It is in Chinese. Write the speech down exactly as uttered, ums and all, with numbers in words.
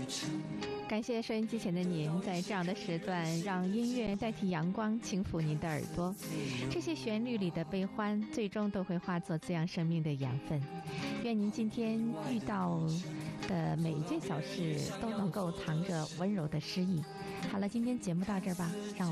感谢收音机前的您，在这样的时段让音乐代替阳光轻抚您的耳朵，这些旋律里的悲欢最终都会化作滋养生命的养分。愿您今天遇到的每一件小事都能够藏着温柔的诗意。好了，今天节目到这儿吧，让我们